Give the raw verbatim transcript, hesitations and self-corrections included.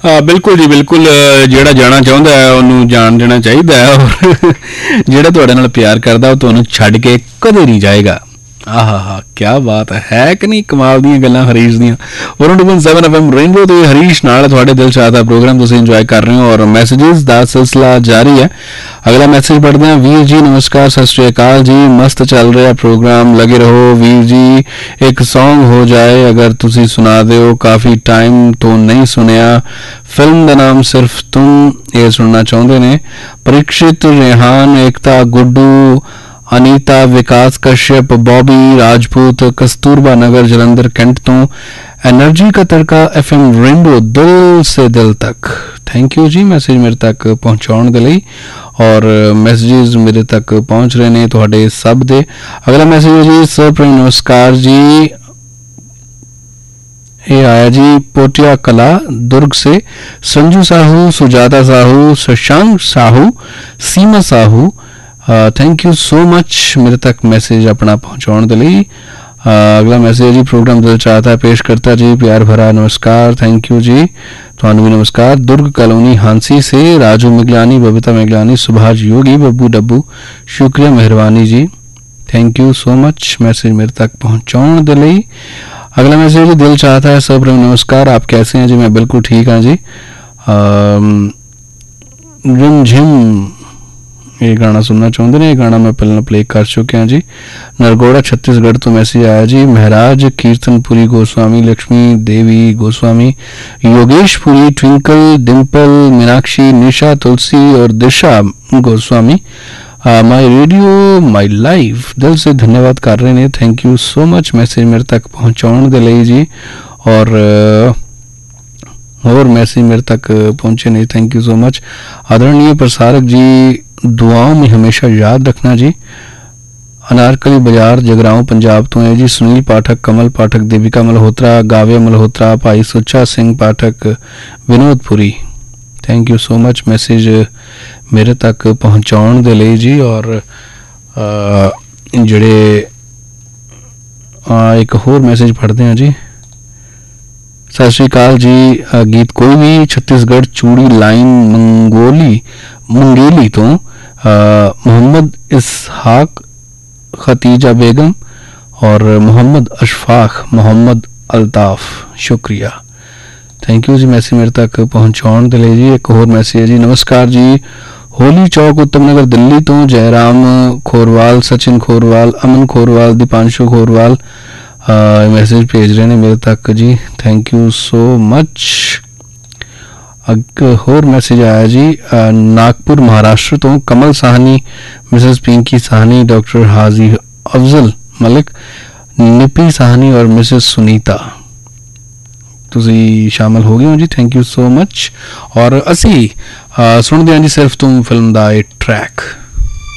हाँ बिल्कुल जी बिल्कुल ਜਿਹੜਾ ਜਾਣਾ ਚਾਹੁੰਦਾ ਹੈ ਉਹਨੂੰ ਜਾਣ ਦੇਣਾ ਚਾਹੀਦਾ ਹੈ ਔਰ ਜਿਹੜਾ ਤੁਹਾਡੇ ਨਾਲ ਪਿਆਰ ਕਰਦਾ ਉਹ ਤੁਹਾਨੂੰ ਛੱਡ ਕੇ ਕਦੇ ਨਹੀਂ ਜਾਏਗਾ। ਆਹਾ ਹਾ ਕਿਆ ਬਾਤ ਹੈ ਕਿ ਨਹੀਂ ਕਮਾਲ ਦੀਆਂ ਗੱਲਾਂ ਹਰੀਸ਼ ਦੀਆਂ। One two one seven F M rainbow तो हरीश नाल ਤੁਹਾਡੇ दिल चाहता प्रोग्राम तुसीं इंजॉय कर रहे हो और मैसेजेस का सिलसिला जारी है। अगला मैसेज पढ़ते हैं। वीर जी नमस्कार सत श्री अकाल जी, मस्त चल रहा प्रोग्राम, लगे रहो वीर जी। एक सॉन्ग हो जाए अगर तुसी सुना दो, काफ़ी टाइम तो नहीं सुनिया। फिल्म का नाम सिर्फ तुम, ये सुनना चाहते ने। परीक्षित, रेहान, एकता, गुड्डू, अनीता, विकास कश्यप, बॉबी राजपूत, कस्तूरबा नगर जलंधर कैंट तो। एनर्जी का तड़का एफ एम रेनबो दिल से दिल तक। थैंक यू जी मैसेज मेरे तक पहुँचाने के लिए और मैसेजेस मेरे तक पहुँच रहे हैं तुहाडे सब दे। अगला मैसेज है जी सर प्रेम नमस्कार जी, ये आया जी पोटिया कला दुर्ग से। संजू साहू, सुजाता साहू, शशांक साहू, सीमा Sahu, thank you so much मेरे तक मैसेज अपना पहुँचाने के लिए। अगला मैसेज जी प्रोग्राम दिल चाहता है पेश करता जी प्यार भरा नमस्कार। थैंक यू जी, थानू भी नमस्कार। दुर्ग कॉलोनी हांसी से राजू मिगलानी, बबीता मिगलानी, सुभाष योगी, बब्बू डब्बू, शुक्रिया मेहरबानी जी, thank you so much message मेरे तक पहुँचाने के लिए। अगला मैसेज जी दिल चाहता है सब नमस्कार, आप कैसे हैं जी? मैं बिल्कुल ठीक हाँ जी। रिम झिम ये गाना सुनना चाहते हैं, ये गाना मैं पहले प्ले कर चुके हैं जी। नरगोड़ा छत्तीसगढ़ तो मैसेज आया जी। महराज कीर्तनपुरी गोस्वामी, लक्ष्मी देवी गोस्वामी, योगेशपुरी, ट्विंकल, डिम्पल, मीनाक्षी, निशा, तुलसी और दिशा Goswami, my radio my life दिल से धन्यवाद कर रहे हैं। Thank you so much message मेरे तक पहुँचाने के लिए जी। और और मैसेज मेरे तक पहुँचे नहीं, थैंक यू सो मच। आदरणीय प्रसारक जी दुआओं में हमेशा याद रखना जी। अनारकली बाजार जगराओं पंजाब तो है जी। सुनील पाठक, कमल पाठक, देविका मल्होत्रा, गाव्या मल्होत्रा, भाई सुच्चा सिंह पाठक, विनोदपुरी, thank you so much message मेरे तक पहुँचाने के लिए जी। और जड़े एक होर मैसेज पढ़ते हैं जी। सत श्री अकाल जी, गीत कोई भी छत्तीसगढ़ चूड़ी लाइन मंगोली मंगेली तो मोहम्मद इसहाक, खतीजा बेगम और मोहम्मद अशफाक, मोहम्मद अल्ताफ, शुक्रिया, थैंक यू जी मैसेज मेरे तक पहुँचाने के लिए जी। एक और मैसेज है जी। नमस्कार जी, होली चौक उत्तम नगर दिल्ली तो जयराम खोरवाल, सचिन खोरवाल, अमन खोरवाल, दीपांशु खोरवाल मैसेज भेज रहे हैं मेरे तक जी, थैंक यू सो मच। एक होर मैसेज आया जी नागपुर महाराष्ट्र तो कमल साहनी, मिसेस पिंकी साहनी, डॉक्टर हाजी अफजल मलिक, निपी साहनी और मिसेस सुनीता, तुसी शामिल हो गए हो जी, थैंक यू सो मच। और असी सुनते हैं जी सिर्फ तुम फिल्म का एक ट्रैक।